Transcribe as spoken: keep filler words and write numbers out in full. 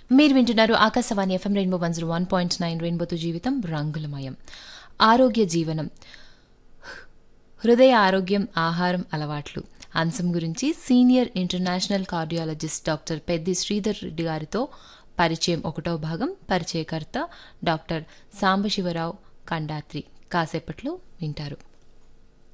మీరు వింటున్నారు Akashvani FM rainbow one zero one point nine రెయిన్బోతో జీవితం రంగులమయం. ఆరోగ్య జీవనం, హృదయ ఆరోగ్యం, ఆహారం అలవాట్లు అంశం గురించి senior international cardiologist doctor Peddi Sridhar Reddy గారితో పరిచయం ఒకటో భాగం. పరిచయకర్త డాక్టర్ సాంబశివరావు కండాత్రి. కాసేపట్లో వింటారు.